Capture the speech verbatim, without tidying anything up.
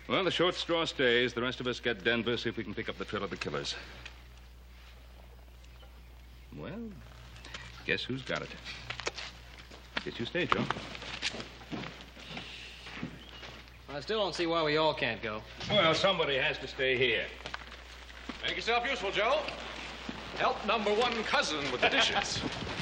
Well, the short straw stays. The rest of us get Denver, see if we can pick up the trail of the killers. Well, guess who's got it? Guess you stay, Joe. I still don't see why we all can't go. Well, somebody has to stay here. Make yourself useful, Joe. Help number one cousin with the dishes.